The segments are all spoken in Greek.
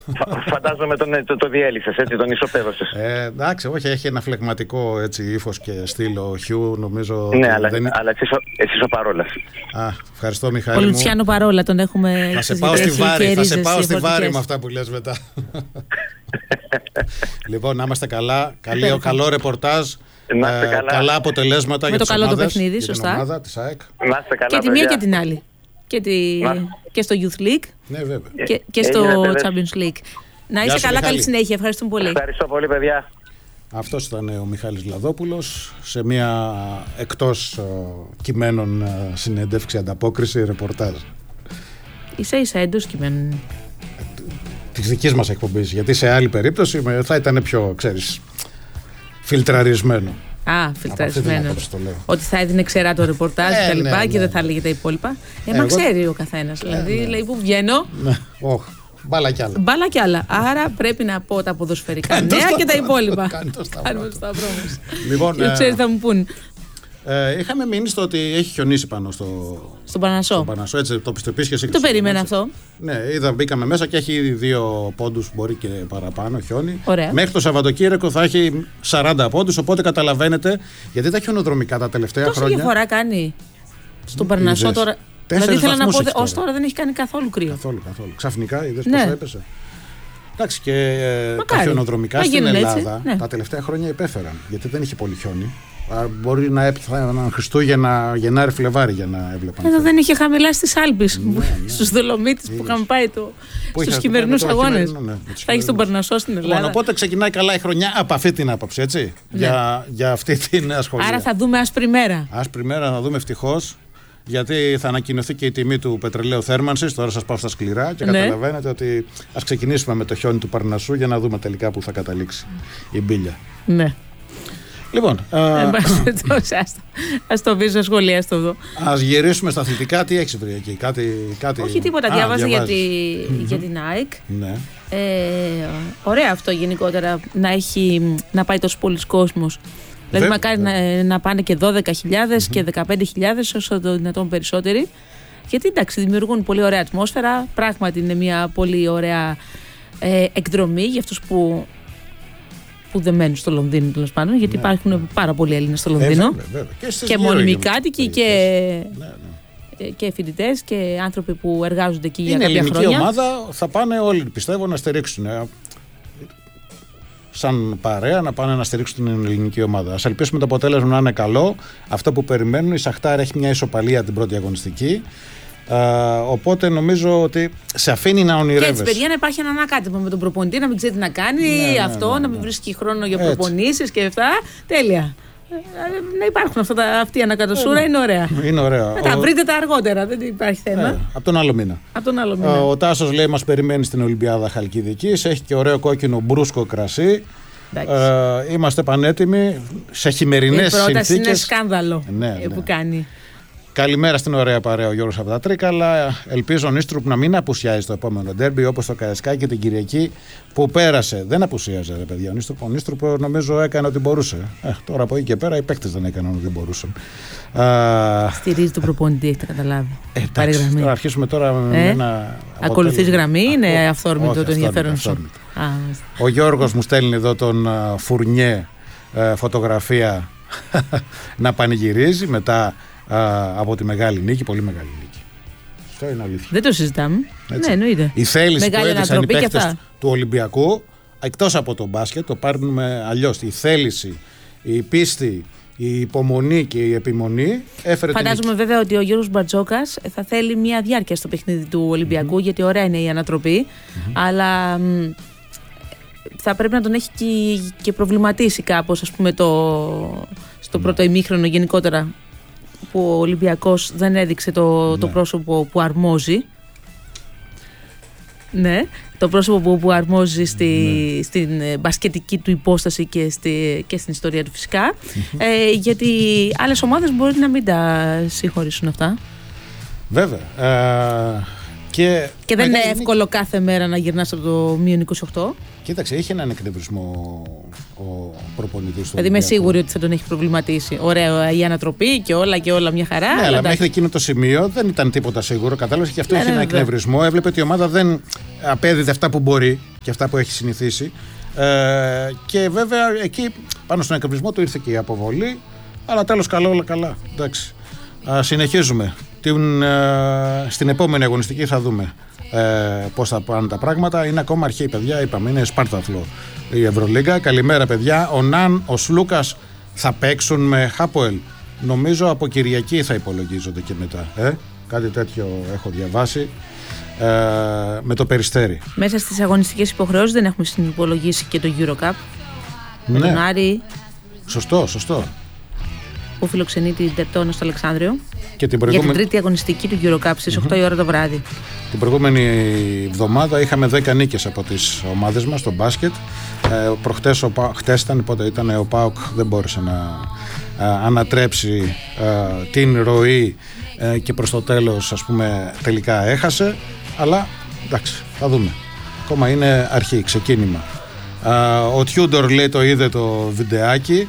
Φαντάζομαι το διέλυσες, έτσι, τον ισοπαίδωσες. Εντάξει, όχι, έχει ένα φλεγματικό έτσι ύφος και στήλο Χιού, νομίζω. Ναι, αλλά εσύ ο Παρόλας. Ευχαριστώ, Μιχάλη. Ο Λουτσιάνο Παρόλα τον έχουμε. Θα σε πάω στη Βάρη με αυτά που λες μετά. Λοιπόν, να είμαστε καλά. Καλό ρεπορτάζ. Καλά αποτελέσματα για τις ομάδες. Με το καλό το παιχνίδι, σωστά. Ομάδα της ΑΕΚ. Και τη μία και την άλλη. Και στο Youth League. Ναι, βέβαια. Και στο Champions League. Να είστε καλά, καλή συνέχεια. Ευχαριστούμε πολύ. Ευχαριστώ πολύ, παιδιά. Αυτός ήταν ο Μιχάλης Λαδόπουλος σε μια εκτός κειμένων συνέντευξη, ανταπόκριση, ρεπορτάζ. Ίσα-ίσα εντός κειμένων. Της δικής μας εκπομπής, γιατί σε άλλη περίπτωση θα ήταν πιο, ξέρεις, φιλτραρισμένο. Φιλτραρισμένο. Ότι θα έδινε ξερά το ρεπορτάζ και τα λοιπά και δεν θα έλεγε τα υπόλοιπα. Μα ξέρει ο καθένας. Δηλαδή, λέει που βγαίνω. Μπάλα κι άλλα. Άρα πρέπει να πω τα ποδοσφαιρικά νέα και τα υπόλοιπα. Κάνουμε το σταυρό μας. Λοιπόν, και ξέρει, θα μου πούν. Είχαμε μείνει στο ότι έχει χιονίσει πάνω στον Παρνασσό. Έτσι, το πιστοποιείς και εσύ. Το περίμενα αυτό. Ναι, μπήκαμε μέσα και έχει ήδη 2 πόντους, μπορεί και παραπάνω χιόνι. Ωραία. Μέχρι το Σαββατοκύριακο θα έχει 40 πόντους, οπότε καταλαβαίνετε γιατί τα χιονοδρομικά τα τελευταία χρόνια. Τόση διαφορά κάνει στον Παρνασσό τώρα. Δηλαδή ήθελα να πω ότι ως τώρα δεν έχει κάνει καθόλου κρύο. Καθόλου. Ξαφνικά είδες πώς έπεσε. Εντάξει, και τα χιονοδρομικά στην Ελλάδα τα τελευταία χρόνια υπέφεραν. Γιατί δεν είχε πολύ χιόνι. Μπορεί να έπαιζαν Χριστούγεννα, Γενάρη, Φλεβάρη για να έβλεπαν. Εδώ δεν είχε χαμηλά στις Άλπεις, στους Δολομίτες που είχαμε πάει στους χειμερινούς αγώνες. Θα έχει τον Παρνασσό στην Ελλάδα. Οπότε ξεκινάει καλά η χρονιά από αυτή την άποψη, έτσι. Για αυτή την ασχολία. Άρα θα δούμε άσπρη μέρα. Άσπρη μέρα, να δούμε ευτυχώς. Γιατί θα ανακοινωθεί και η τιμή του πετρελαίου θέρμανσης. Τώρα σας πάω στα σκληρά και καταλαβαίνετε ότι ας ξεκινήσουμε με το χιόνι του Παρνασσού για να δούμε τελικά που θα καταλήξει η μπίλια. Ναι. Λοιπόν, ας το πεις, σχολιάστο εδώ. Ας γυρίσουμε στα αθλητικά. Τι έχεις βρει εκεί, κάτι... Όχι τίποτα, διάβαζα για την ΑΕΚ. Ναι. Ωραία αυτό γενικότερα να πάει τόσο πολλοί κόσμος. Δηλαδή μακάρι να πάνε και 12.000 και 15.000 όσο το δυνατόν περισσότεροι. Γιατί εντάξει, δημιουργούν πολύ ωραία ατμόσφαιρα. Πράγματι είναι μια πολύ ωραία εκδρομή για αυτούς που δεν μένουν στο Λονδίνο, τέλος πάντων, γιατί υπάρχουν πάρα πολλοί Έλληνες στο Λονδίνο. Και μόνιμοι κάτοικοι και φοιτητές και άνθρωποι που εργάζονται εκεί για κάποια χρόνια. Είναι ελληνική ομάδα, θα πάνε όλοι, πιστεύω, να στηρίξουν. Σαν παρέα να πάνε να στηρίξουν την ελληνική ομάδα. Ας ελπίσουμε το αποτέλεσμα να είναι καλό. Αυτό που περιμένουν, η Σαχτάρ έχει μια ισοπαλία την πρώτη αγωνιστική. Οπότε νομίζω ότι σε αφήνει να ονειρεύεσαι. Και έτσι, παιδιά, να υπάρχει ένα ανακάτεμα με τον προπονητή, να μην ξέρει τι να κάνει, να μην βρίσκει χρόνο για προπονήσεις και αυτά. Τέλεια. Να υπάρχουν αυτή η ανακατοσούρα, είναι ωραία. Είναι ωραία. Μετά βρείτε τα αργότερα, δεν υπάρχει θέμα. Από τον άλλο μήνα. Ο Τάσος λέει: μας περιμένει στην Ολυμπιάδα Χαλκιδικής. Έχει και ωραίο κόκκινο μπρούσκο κρασί. Είμαστε πανέτοιμοι σε χειμερινές συνθήκες. Η πρόταση είναι σκάνδαλο που κάνει. Καλημέρα στην ωραία παρέα, ο Γιώργος από τα Τρίκαλα. Ελπίζω ο Νίστρουπ να μην απουσιάζει στο επόμενο ντέρμπι όπως το Καραϊσκάκι την Κυριακή που πέρασε. Δεν απουσίαζε, ρε παιδιά. Ο Νίστρουπ νομίζω έκανε ό,τι μπορούσε. Τώρα από εκεί και πέρα οι παίκτες δεν έκαναν ό,τι μπορούσαν. Στηρίζει τον προπονητή, έχετε καταλάβει. Θα αρχίσουμε τώρα με ένα. Ακολουθείς γραμμή, είναι αυθόρμητο το ενδιαφέρον σου. Ο Γιώργος μου στέλνει εδώ τον Φουρνιέ φωτογραφία να πανηγυρίζει μετά από τη μεγάλη νίκη, πολύ μεγάλη νίκη. Αυτό είναι αλήθεια. Δεν το συζητάμε. Έτσι. Ναι, εννοείται. Η θέληση που έδειξαν οι παίκτες του Ολυμπιακού, εκτός από τον μπάσκετ, το πάρνουμε αλλιώς. Η θέληση, η πίστη, η υπομονή και η επιμονή έφερε. Φαντάζομαι βέβαια ότι ο Γιώργος Μπαρτζόκας θα θέλει μια διάρκεια στο παιχνίδι του Ολυμπιακού, γιατί ωραία είναι η ανατροπή, αλλά θα πρέπει να τον έχει και προβληματίσει κάπως, ας πούμε, στο πρώτο ημίχρονο γενικότερα, που ο Ολυμπιακός δεν έδειξε το πρόσωπο που αρμόζει. Ναι, το πρόσωπο που αρμόζει στην μπασκετική του υπόσταση και στην ιστορία του φυσικά. Γιατί άλλες ομάδες μπορεί να μην τα συγχωρήσουν αυτά. Βέβαια. Και δεν είναι εύκολο κάθε μέρα να γυρνάς από το -28. Κοίταξε, έχει έναν εκνευρισμό ο προπονητής. Δηλαδή είμαι σίγουρη ότι θα τον έχει προβληματίσει. Ωραία η ανατροπή και όλα μια χαρά. Ναι, αλλά μέχρι εκείνο το σημείο δεν ήταν τίποτα σίγουρο. Κατάλαβε, και αυτό είχε ένα εκνευρισμό. Έβλεπε ότι η ομάδα δεν απέδιδε αυτά που μπορεί και αυτά που έχει συνηθίσει. Και βέβαια εκεί πάνω στον εκνευρισμό του ήρθε και η αποβολή. Αλλά τέλος καλά, όλα καλά. Εντάξει. Συνεχίζουμε. Στην επόμενη αγωνιστική θα δούμε πώς θα πάνε τα πράγματα. Είναι ακόμα αρχή, παιδιά. Είπαμε, είναι σπάρταθλο η Ευρωλίγκα. Καλημέρα, παιδιά. Ο Ναν, ο Σλούκας θα παίξουν με Χάποελ. Νομίζω από Κυριακή θα υπολογίζονται και μετά. Κάτι τέτοιο έχω διαβάσει. Με το Περιστέρι. Μέσα στις αγωνιστικές υποχρεώσεις δεν έχουμε συνυπολογίσει και το EuroCup. Με τον Άρη. Σωστό. Που φιλοξενεί την Τερτόνα στο Αλεξάνδριο. Και για την τρίτη αγωνιστική του EuroCup στις 8 η ώρα το βράδυ. Την προηγούμενη εβδομάδα είχαμε 10 νίκες από τις ομάδες μας στο μπάσκετ. Χτες ήταν ο ΠΑΟΚ, δεν μπόρεσε να ανατρέψει την ροή και προς το τέλος, ας πούμε, τελικά έχασε. Αλλά εντάξει, θα δούμε. Ακόμα είναι αρχή, ξεκίνημα. Ο Τιούντορ λέει το είδε το βιντεάκι.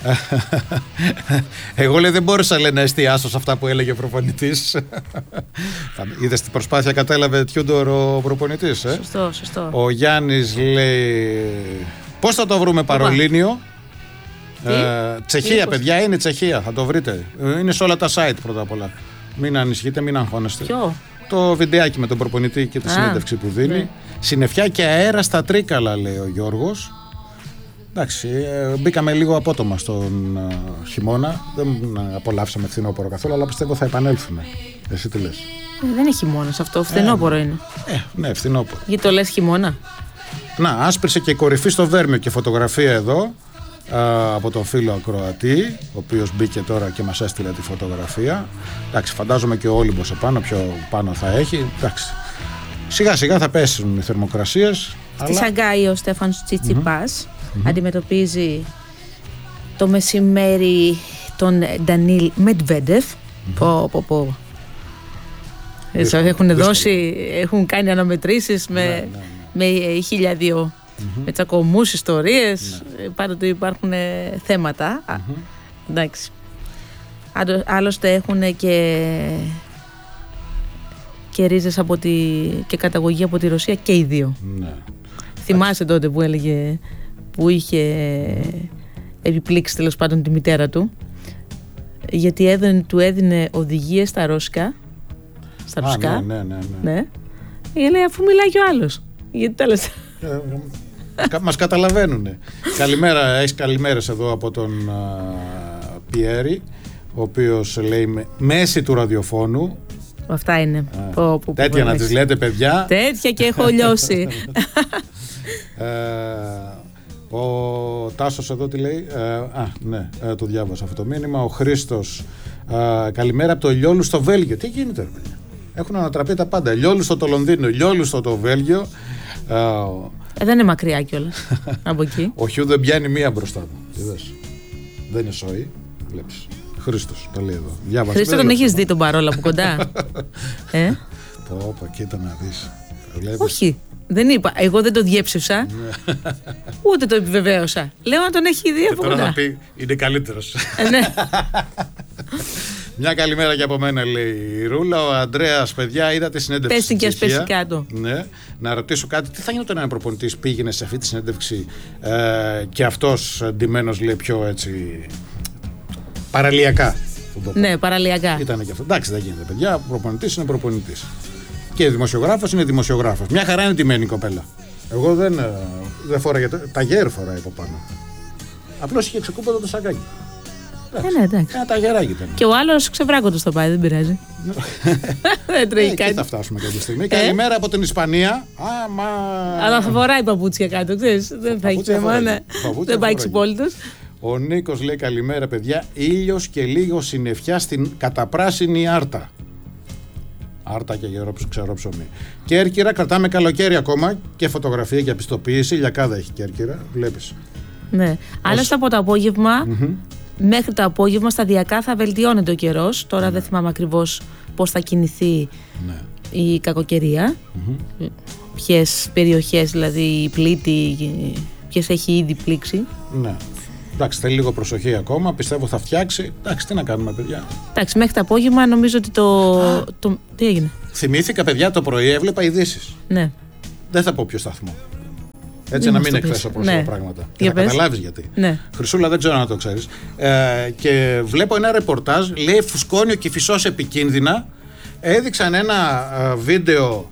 Εγώ λέει δεν μπόρεσα να εστιάσω σε αυτά που έλεγε ο προπονητής. Είδες την προσπάθεια, κατέλαβε Τιούντορ ο προπονητής. Σωστό. Ο Γιάννης λέει πώς θα το βρούμε Παρολίνιο. Τσεχία, παιδιά, είναι Τσεχία, θα το βρείτε. Είναι σε όλα τα site πρώτα απ' όλα. Μην ανησυχείτε, μην αγχώνεστε. Ποιο? Το βιντεάκι με τον προπονητή και τη συνέντευξη που δίνει. Ναι. Συννεφιά και αέρα στα Τρίκαλα, λέει ο Γιώργος. Εντάξει, μπήκαμε λίγο απότομα στον χειμώνα. Δεν απολαύσαμε φθινόπωρο καθόλου, αλλά πιστεύω θα επανέλθουμε. Εσύ τι λες? Δεν είναι χειμώνας αυτό, φθινόπωρο είναι. Ναι, φθινόπωρο. Γιατί το λες χειμώνα? Να, άσπρησε και η κορυφή στο Βέρμιο και φωτογραφία εδώ από τον φίλο ακροατή, ο οποίος μπήκε τώρα και μας έστειλε τη φωτογραφία. Εντάξει, φαντάζομαι και ο Όλυμπος επάνω, πιο πάνω θα έχει. Εντάξει. Σιγά σιγά θα πέσουν οι θερμοκρασίες. Στη Σαγκάη ο Στέφανος Τσιτσιπάς αντιμετωπίζει το μεσημέρι τον Ντανίλ Μετβέντεφ. Πω. Έχουν κάνει αναμετρήσεις με 1002 με τσακωμούς, ιστορίες. Πάντοτε υπάρχουν θέματα. Εντάξει. Άλλωστε έχουν και ρίζες και καταγωγή από τη Ρωσία και οι δύο. Θυμάσαι τότε που έλεγε, που είχε επιπλήξει τέλος πάντων τη μητέρα του, γιατί του έδινε οδηγίες στα ρώσικα. Στα ρωσικά. Ναι. Λέει αφού μιλάει και ο άλλος. Γιατί τέλος. Μας καταλαβαίνουνε. Καλημέρα, έχεις καλημέρες εδώ από τον Πιέρη, ο οποίος λέει μέση του ραδιοφώνου. Αυτά είναι. Τέτοια να τις λέτε, παιδιά. Τέτοια και έχω λιώσει. Ο Τάσος εδώ τι λέει? Ναι, το διάβασα αυτό το μήνυμα. Ο Χρήστος, καλημέρα από το Λιόλουστο στο Βέλγιο. Τι γίνεται, παιδιά? Έχουν ανατραπεί τα πάντα. Λιόλουστο το Λονδίνο, Λιόλουστο το Βέλγιο. Δεν είναι μακριά κιόλας από εκεί. Ο Χιού δεν πιάνει μία μπροστά του. Δεν είναι σόι. Βλέπεις. Χρήστος, το λέει εδώ. Χρήστο, τον έχεις δει τον παρόλα από κοντά? Πω, κοίτα να δεις. Όχι, δεν είπα. Εγώ δεν το διέψευσα. Ούτε το επιβεβαίωσα. Λέω να τον έχει δει από κοντά. Τώρα θα πει είναι καλύτερος. Ναι. Μια καλημέρα και από μένα, λέει η Ρούλα. Ο Ανδρέας, παιδιά, είδα τη συνέντευξη. Πες την και ας πέσει κάτω. Ναι, να ρωτήσω κάτι. Τι θα γίνει όταν ένα προπονητής πήγαινε σε αυτή τη συνέντευξη και αυτός ντυμένος, λέει, πιο έτσι παραλιακά? Ναι, παραλιακά. Ήτανε και αυτό. Εντάξει, δεν γίνεται, παιδιά. Ο προπονητής είναι προπονητής. Και δημοσιογράφος είναι δημοσιογράφος. Μια χαρά είναι ντυμένη η κοπέλα. Εγώ δεν φόραγε. Τα γέρ φοράει από πάνω. Απλώς είχε ξεκούπατο το σακάκι. Ναι, εντάξει. Ένα ταγεράκι ήταν. Και ο άλλος ξεβράκωτος θα πάει, δεν πειράζει. Δεν τρέχει κάτι. Και θα φτάσουμε κάποια στιγμή. Καλημέρα από την Ισπανία. Αλλά θα φοράει παπούτσια κάτω, ξέρεις. Δεν θα έχει θέμα. Δεν πάει ξυπόλυτος. Ο Νίκος λέει καλημέρα, παιδιά. Ήλιος και λίγο συννεφιά στην καταπράσινη Άρτα. Άρτα και ξερό ψωμί. Κέρκυρα, κρατάμε καλοκαίρι ακόμα και φωτογραφία για πιστοποίηση. Λιακάδα έχει Κέρκυρα, βλέπεις. Ναι. Άλλωστε από το απόγευμα. Μέχρι το απόγευμα σταδιακά θα βελτιώνεται ο καιρός. Τώρα δεν θυμάμαι ακριβώς πώς θα κινηθεί η κακοκαιρία, ποιες περιοχές δηλαδή πλήττει, ποιες έχει ήδη πλήξει. Ναι. Εντάξει, θέλει λίγο προσοχή ακόμα. Πιστεύω θα φτιάξει. Εντάξει, τι να κάνουμε, παιδιά. Εντάξει, μέχρι το απόγευμα νομίζω ότι τι έγινε. Θυμήθηκα, παιδιά, το πρωί έβλεπα ειδήσεις. Ναι. Δεν θα πω ποιο σταθμό. Έτσι, να μην εκθέσω προσωπικά πράγματα. Και να καταλάβεις γιατί. Ναι. Χρυσούλα, δεν ξέρω αν το ξέρεις. Και βλέπω ένα ρεπορτάζ, λέει φουσκώνει ο Κηφισός επικίνδυνα. Έδειξαν ένα βίντεο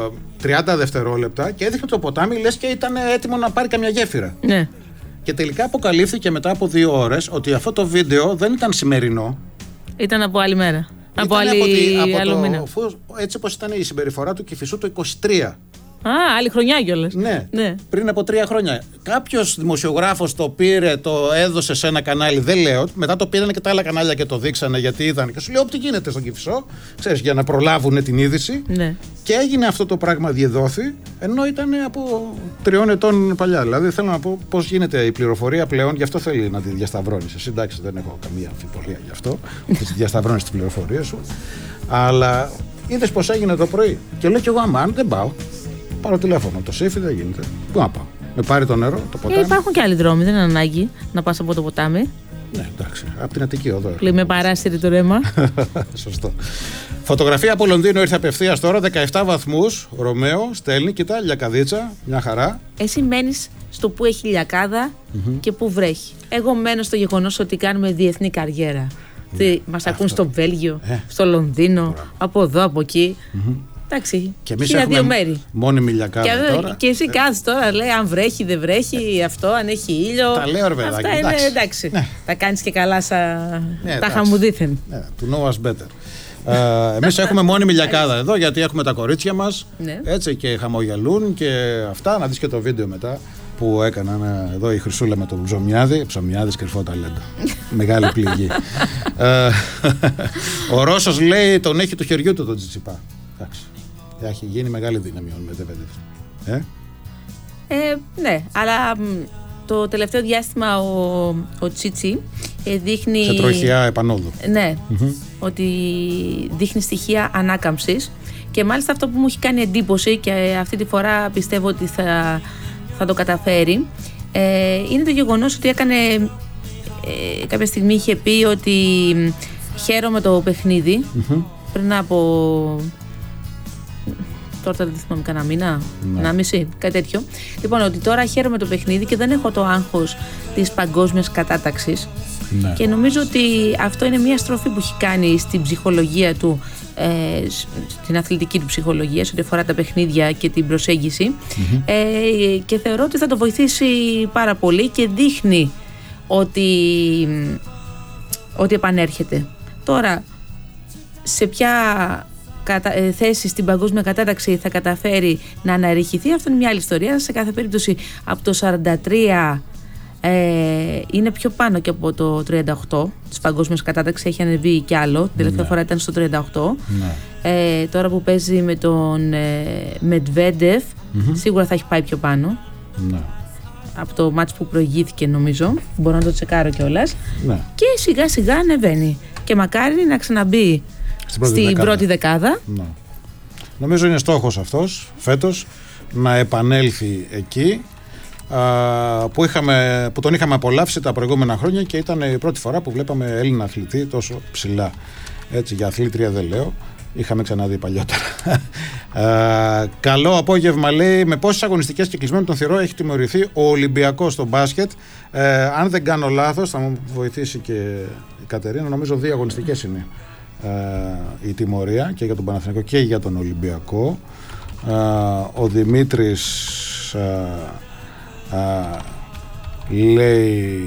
30 δευτερόλεπτα και έδειχνε το ποτάμι, λες και ήταν έτοιμο να πάρει καμιά γέφυρα. Ναι. Και τελικά αποκαλύφθηκε μετά από 2 ώρες ότι αυτό το βίντεο δεν ήταν σημερινό. Ήταν από άλλη μέρα. Από άλλο μήνα. Έτσι όπως ήταν η συμπεριφορά του Κηφισού το 23. Άλλη χρονιά κιόλας. Ναι, πριν από 3 χρόνια. Κάποιος δημοσιογράφος το πήρε, το έδωσε σε ένα κανάλι, δεν λέω. Μετά το πήραν και τα άλλα κανάλια και το δείξανε γιατί είδαν. Και σου λέω: τι γίνεται στον Κηφισό, ξέρεις, για να προλάβουν την είδηση. Ναι. Και έγινε αυτό το πράγμα, διεδόθη, ενώ ήταν από 3 ετών παλιά. Δηλαδή θέλω να πω πώς γίνεται η πληροφορία πλέον, γι' αυτό θέλει να τη διασταυρώνεις. Εσύ εντάξει, δεν έχω καμία αμφιβολία γι' αυτό. Θα τη διασταυρώνεις τις πληροφορίες σου. Αλλά είδες πώς έγινε το πρωί. Και λέω κι εγώ: αμάν, δεν πάω. Πάρω τηλέφωνο, το σήφι δεν γίνεται. Πού να πάω, με πάρει το νερό, το ποτάμι. Υπάρχουν και άλλοι δρόμοι, δεν είναι ανάγκη να πας από το ποτάμι. Ναι, εντάξει, από την Αττική οδό. Με παράσυρε το ρέμα. Σωστό. Φωτογραφία από Λονδίνο ήρθε απευθείας τώρα, 17 βαθμούς. Ρωμαίο, στέλνει, κοιτά, λιακαδίτσα, μια χαρά. Εσύ μένεις στο που έχει λιακάδα και που βρέχει. Εγώ μένω στο γεγονός ότι κάνουμε διεθνή καριέρα. Μας ακούν στο Βέλγιο, στο Λονδίνο, από εδώ, από εκεί. Εντάξει, και εμείς έχουμε μέρη. Μόνιμη λιακάδα τώρα. Και εσύ κάθεσαι τώρα, λέει αν βρέχει, δεν βρέχει, αυτό, αν έχει ήλιο. Τα λέω, ρε παιδάκι. Αυτά είναι εντάξει. Ναι. Τα κάνεις και καλά τα χαμουδίθεν. Ναι, to know us better. Εμείς έχουμε μόνιμη λιακάδα εδώ γιατί έχουμε τα κορίτσια μας. Ναι. Έτσι και χαμογελούν και αυτά. Να δεις και το βίντεο μετά που έκαναν εδώ η Χρυσούλα με τον Ψωμιάδη. Ψωμιάδης, κρυφό ταλέντο. Μεγάλη πληγή. Ο Ρώσος λέει τον έχει του χεριού του τον Τσιτσιπά. Εντάξει. Έχει γίνει μεγάλη δύναμη ο Μετβέντεφ. Ναι, αλλά το τελευταίο διάστημα ο Τσίτσι δείχνει... Σε τροχιά επανόδου. Ναι, ότι δείχνει στοιχεία ανάκαμψης και μάλιστα αυτό που μου έχει κάνει εντύπωση και αυτή τη φορά πιστεύω ότι θα το καταφέρει είναι το γεγονός ότι έκανε κάποια στιγμή είχε πει ότι χαίρομαι το παιχνίδι πριν από... Τώρα δεν θυμάμαι κανένα μήνα, ένα μισή, κάτι τέτοιο. Λοιπόν, ότι τώρα χαίρομαι το παιχνίδι και δεν έχω το άγχος της παγκόσμιας κατάταξης. Ναι. Και νομίζω ότι αυτό είναι μια στροφή που έχει κάνει στην ψυχολογία του, στην αθλητική του ψυχολογία, σε ό,τι αφορά τα παιχνίδια και την προσέγγιση. Και θεωρώ ότι θα το βοηθήσει πάρα πολύ και δείχνει ότι επανέρχεται. Τώρα, σε ποια θέση στην παγκόσμια κατάταξη θα καταφέρει να αναρριχηθεί, αυτό είναι μια άλλη ιστορία. Σε κάθε περίπτωση από το 43 είναι πιο πάνω και από το 38 της παγκόσμιας κατάταξης, έχει ανεβεί κι άλλο. Την τελευταία φορά ήταν στο 38. Τώρα που παίζει με τον Μετβέντεφ σίγουρα θα έχει πάει πιο πάνω. Από το μάτς που προηγήθηκε νομίζω, μπορώ να το τσεκάρω κιόλας. Και σιγά σιγά ανεβαίνει και μακάρι να ξαναμπεί στην πρώτη δεκάδα. Ναι. Νομίζω είναι στόχος αυτός φέτος να επανέλθει εκεί που τον είχαμε απολαύσει τα προηγούμενα χρόνια και ήταν η πρώτη φορά που βλέπαμε Έλληνα αθλητή τόσο ψηλά. Έτσι, για αθλήτρια δεν λέω, είχαμε ξαναδεί παλιότερα. Καλό απόγευμα, λέει. Με πόσες αγωνιστικές και κλεισμένο τον θυρό έχει τιμωρηθεί ο Ολυμπιακός στο μπάσκετ? Αν δεν κάνω λάθος, θα μου βοηθήσει και η Κατερίνα, νομίζω 2 αγωνιστικές είναι η τιμωρία και για τον Παναθηναϊκό και για τον Ολυμπιακό. Ο Δημήτρης λέει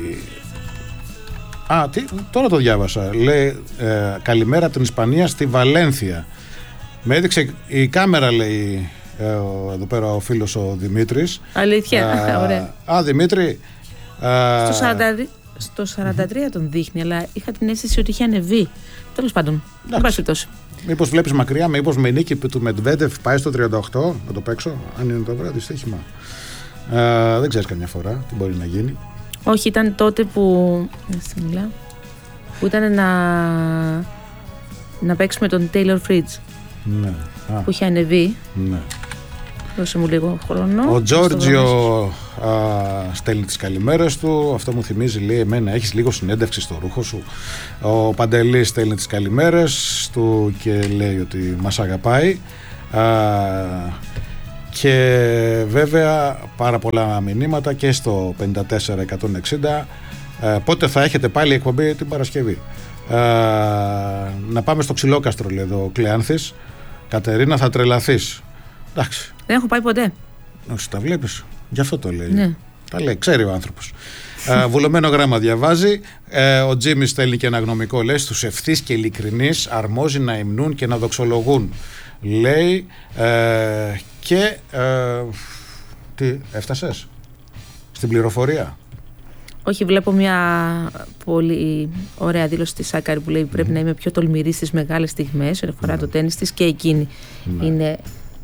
τώρα το διάβασα, λέει καλημέρα από την Ισπανία στη Βαλένθια. Με έδειξε η κάμερα, λέει εδώ πέρα ο φίλος ο Δημήτρης. Αλήθεια, ωραία. Δημήτρη, στο 43 τον δείχνει, αλλά είχα την αίσθηση ότι είχε ανεβεί. Τέλος πάντων, δεν πάει τόσο. Μήπως βλέπεις μακριά, μήπως με νίκη του Μετβέντεφ πάει στο 38, να το παίξω, αν είναι το βράδυ, στοίχημα. Δεν ξέρεις καμιά φορά τι μπορεί να γίνει. Όχι, ήταν τότε που ήταν να παίξει με τον Taylor Fritz. Ναι. που είχε ανεβεί. Ναι. Δώσε μου λίγο χρόνο. Ο Τζόρτζιο στέλνει τις καλημέρες του. Αυτό μου θυμίζει, λέει, εμένα έχεις λίγο συνέντευξη στο ρούχο σου. Ο Παντελής στέλνει τις καλημέρες του και λέει ότι μας αγαπάει. Και βέβαια πάρα πολλά μηνύματα και στο 54160. Πότε θα έχετε πάλι εκπομπή την Παρασκευή? Να πάμε στο Ξυλόκαστρο, λέει εδώ ο Κλεάνθης. Κατερίνα, θα τρελαθείς. Εντάξει. Δεν έχω πάει ποτέ. Όχι, τα βλέπεις. Γι' αυτό το λέει. Ναι. Τα λέει, ξέρει ο άνθρωπος. Βουλωμένο γράμμα διαβάζει. Ο Τζίμις στέλνει και ένα γνωμικό, λέει, στους ευθύς και ειλικρινείς αρμόζει να υμνούν και να δοξολογούν. Λέει και τι, έφτασες στην πληροφορία? Όχι, βλέπω μια πολύ ωραία δήλωση της Σάκαρη που λέει πρέπει να είμαι πιο τολμηρή στις μεγάλες στιγμές όσον αφορά το τένις της, και εκείνη είναι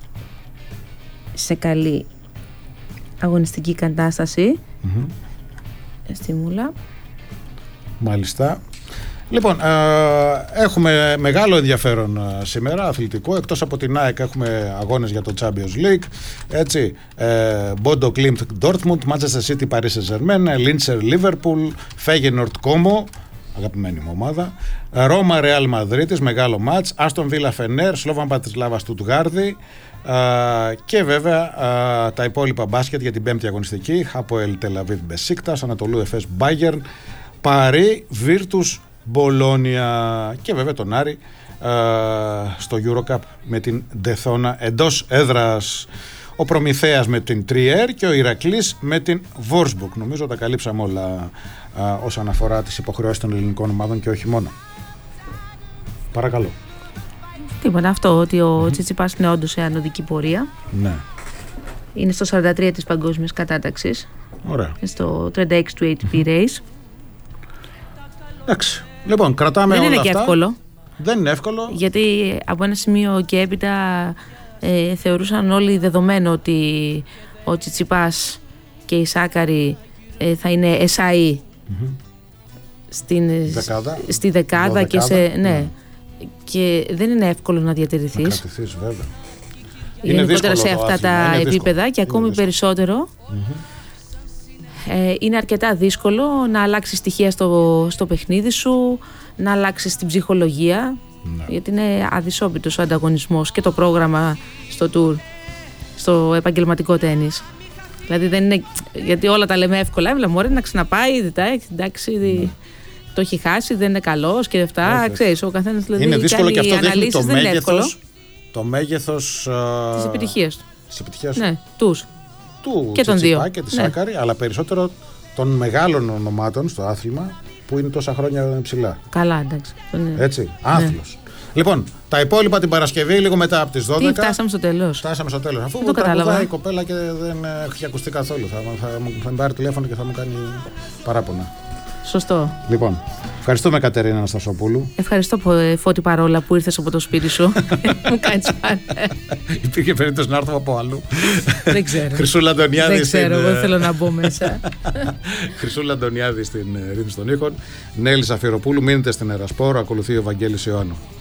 σε καλή αγωνιστική κατάσταση. Στη Μούλα. Μάλιστα. Λοιπόν, έχουμε μεγάλο ενδιαφέρον σήμερα αθλητικό. Εκτός από την ΑΕΚ έχουμε αγώνες για το Champions League. Έτσι, Bodo Glimt Dortmund, Manchester City Paris Saint-Germain, Linzer Liverpool, Feyenoord Como, αγαπημένη μου ομάδα, Ρώμα Real Madrid, μεγάλο μάτς, Aston Villa Fener, Slovan Bratislava Stuttgart, και βέβαια τα υπόλοιπα μπάσκετ για την 5η αγωνιστική, Hapoel Tel Aviv Besiktas, Ανατολού Εφές Bayern, Παρί Virtus Μπολόνια, και βέβαια τον Άρη στο Eurocup με την Ντεθόνα εντός έδρας, ο Προμηθέας με την Τριέρ και ο Ηρακλής με την Βόρσμπουργκ. Νομίζω τα καλύψαμε όλα όσον αφορά τις υποχρεώσεις των ελληνικών ομάδων και όχι μόνο. Παρακαλώ. Τίποτα, αυτό ότι ο Τσιτσιπάς είναι όντως σε ανωδική πορεία. Ναι. Είναι στο 43 της παγκόσμιας κατάταξης. Ωραία. Στο 36 του ATP Race. Εντάξει. Λοιπόν, κρατάμε δεν όλα είναι και αυτά. εύκολο. Δεν είναι εύκολο. Γιατί από ένα σημείο και έπειτα θεωρούσαν όλοι δεδομένο ότι ο Τσιτσιπάς και η Σάκαρη θα είναι SAE στη δεκάδα και σε... Ναι. Και δεν είναι εύκολο να διατηρηθείς. Να κρατηθείς, βέβαια. Γενικότερα σε αυτά τα επίπεδα και ακόμη περισσότερο. Είναι αρκετά δύσκολο να αλλάξεις στοιχεία στο παιχνίδι σου, να αλλάξεις την ψυχολογία, γιατί είναι αδυσόπιτος ο ανταγωνισμός και το πρόγραμμα στο tour, στο επαγγελματικό τένις. Δηλαδή δεν είναι, γιατί όλα τα λέμε εύκολα, έβαλα να ξαναπάει, εντάξει, το έχει χάσει, δεν είναι καλός και αυτά, ξέρεις, ο καθένας δηλαδή είναι δύσκολο και αυτό δείχνει το μέγεθος της επιτυχίας του. Ναι, του και των Τσιτσιπά δύο. Και τη Σάκαρη, αλλά περισσότερο των μεγάλων ονομάτων στο άθλημα που είναι τόσα χρόνια ψηλά. Καλά, εντάξει. Έτσι, άθλος. Λοιπόν, τα υπόλοιπα την Παρασκευή, λίγο μετά από τις 12. Φτάσαμε στο τέλος. Αφού μου τραγουδάει η κοπέλα και δεν έχει ακουστεί καθόλου. Θα με πάρει τηλέφωνο και θα μου κάνει παράπονα. Σωστό. Λοιπόν, ευχαριστούμε Κατερίνα Αναστασοπούλου. Ευχαριστώ Φώτη Παρόλα που ήρθες από το σπίτι σου. Μου κάνεις πάνε. Υπήρχε περίπτωση να έρθω από αλλού. Δεν ξέρω. Χρυσούλα Αντωνιάδη. Δεν ξέρω, εγώ θέλω να μπω μέσα. Χρυσούλα Αντωνιάδη στην ρύθμιση των ήχων. Νέλη Σαφιροπούλου, μείνετε στην Ερασπόρο, ακολουθεί ο Βαγγέλης Ιωάννου.